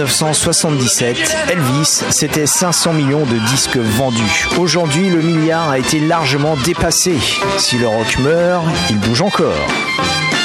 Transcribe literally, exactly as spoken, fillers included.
dix-neuf cent soixante-dix-sept, Elvis, c'était cinq cents millions de disques vendus. Aujourd'hui, le milliard a été largement dépassé. Si le rock meurt, il bouge encore.